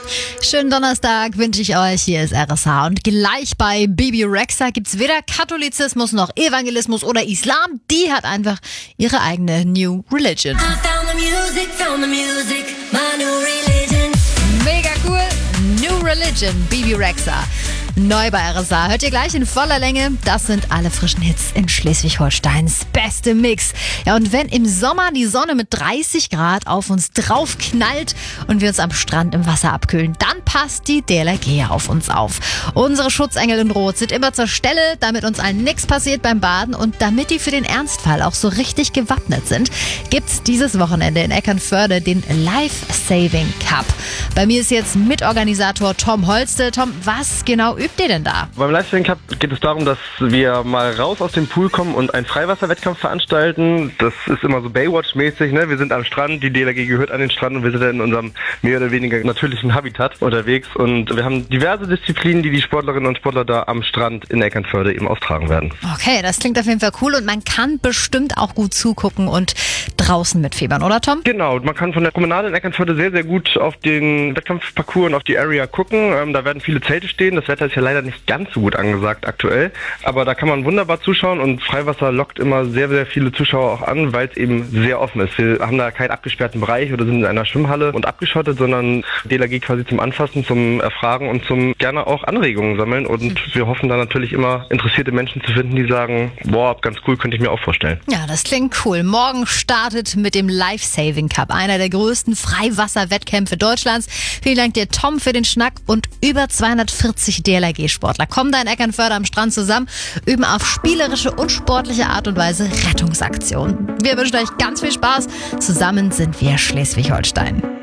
Schönen Donnerstag wünsche ich euch. Hier ist RSH. Und gleich bei Bebe Rexha gibt's weder Katholizismus noch Evangelismus oder Islam. Die hat einfach ihre eigene New Religion. Mega cool. New Religion, Bebe Rexha. Neu bei RSH. Hört ihr gleich in voller Länge. Das sind alle frischen Hits in Schleswig-Holsteins beste Mix. Ja, und wenn im Sommer die Sonne mit 30 Grad auf uns drauf knallt und wir uns am Strand im Wasser abkühlen, dann passt die DLRG auf uns auf. Unsere Schutzengel in Rot sind immer zur Stelle, damit uns allen nichts passiert beim Baden und damit die für den Ernstfall auch so richtig gewappnet sind, gibt's dieses Wochenende in Eckernförde den Life Saving Cup. Bei mir ist jetzt Mitorganisator Tom Holste. Tom, was genau übt ihr denn da? Beim Life Saving Cup geht es darum, dass wir mal raus aus dem Pool kommen und einen Freiwasserwettkampf veranstalten. Das ist immer so Baywatch-mäßig, ne? Wir sind am Strand, die DLRG gehört an den Strand und wir sind in unserem mehr oder weniger natürlichen Habitat unterwegs und wir haben diverse Disziplinen, die Sportlerinnen und Sportler da am Strand in Eckernförde eben austragen werden. Okay, das klingt auf jeden Fall cool und man kann bestimmt auch gut zugucken und draußen mitfiebern, oder Tom? Genau, man kann von der Promenade in Eckernförde sehr, sehr gut auf den Wettkampfparcours und auf die Area gucken. Da werden viele Zelte stehen. Das Wetter ist ja leider nicht ganz so gut angesagt aktuell, aber da kann man wunderbar zuschauen und Freiwasser lockt immer sehr, sehr viele Zuschauer auch an, weil es eben sehr offen ist. Wir haben da keinen abgesperrten Bereich oder sind in einer Schwimmhalle und abgeschottet, sondern DLRG quasi zum Anfassen, zum Erfragen und zum gerne auch Anregungen sammeln und wir hoffen da natürlich immer interessierte Menschen zu finden, die sagen, boah, ganz cool, könnte ich mir auch vorstellen. Ja, das klingt cool. Morgen startet mit dem Life Saving Cup, einer der größten Freiwasserwettkämpfe Deutschlands. Vielen Dank dir, Tom, für den Schnack und über 240 DLRG-Sportler kommen da in Eckernförde am Strand zusammen, üben auf spielerische und sportliche Art und Weise Rettungsaktionen. Wir wünschen euch ganz viel Spaß. Zusammen sind wir Schleswig-Holstein.